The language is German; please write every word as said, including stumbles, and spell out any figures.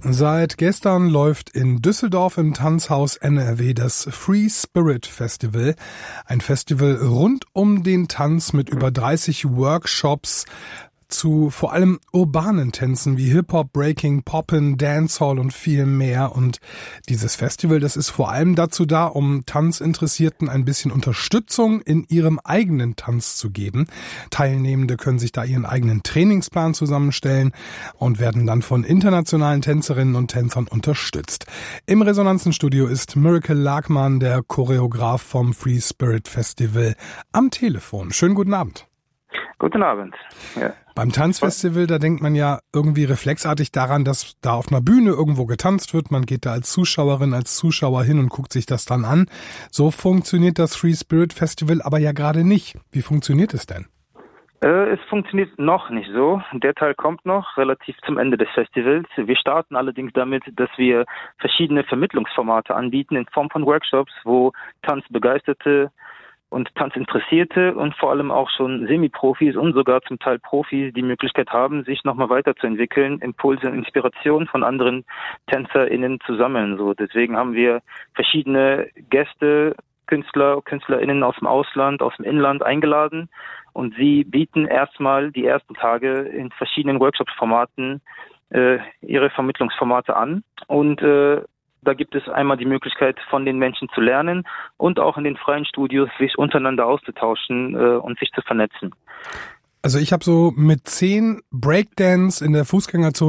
Seit gestern läuft in Düsseldorf im Tanzhaus N R W das Free Spirit Festival. Ein Festival rund um den Tanz mit über dreißig Workshops zu vor allem urbanen Tänzen wie Hip-Hop, Breaking, Poppin, Dancehall und viel mehr. Und dieses Festival, das ist vor allem dazu da, um Tanzinteressierten ein bisschen Unterstützung in ihrem eigenen Tanz zu geben. Teilnehmende können sich da ihren eigenen Trainingsplan zusammenstellen und werden dann von internationalen Tänzerinnen und Tänzern unterstützt. Im Resonanzenstudio ist Miracle Lagman, der Choreograf vom Free Spirit Festival, am Telefon. Schönen guten Abend. Guten Abend. Ja. Beim Tanzfestival, da denkt man ja irgendwie reflexartig daran, dass da auf einer Bühne irgendwo getanzt wird. Man geht da als Zuschauerin, als Zuschauer hin und guckt sich das dann an. So funktioniert das Free Spirit Festival aber ja gerade nicht. Wie funktioniert es denn? Äh, es funktioniert noch nicht so. Der Teil kommt noch relativ zum Ende des Festivals. Wir starten allerdings damit, dass wir verschiedene Vermittlungsformate anbieten in Form von Workshops, wo Tanzbegeisterte und Tanzinteressierte und vor allem auch schon Semi-Profis und sogar zum Teil Profis die Möglichkeit haben, sich nochmal weiterzuentwickeln, Impulse und Inspiration von anderen TänzerInnen zu sammeln. So, deswegen haben wir verschiedene Gäste, Künstler, KünstlerInnen aus dem Ausland, aus dem Inland eingeladen und sie bieten erstmal die ersten Tage in verschiedenen Workshop-Formaten äh, ihre Vermittlungsformate an und äh, da gibt es einmal die Möglichkeit, von den Menschen zu lernen und auch in den freien Studios sich untereinander auszutauschen äh, und sich zu vernetzen. Also ich habe so mit zehn Breakdance in der Fußgängerzone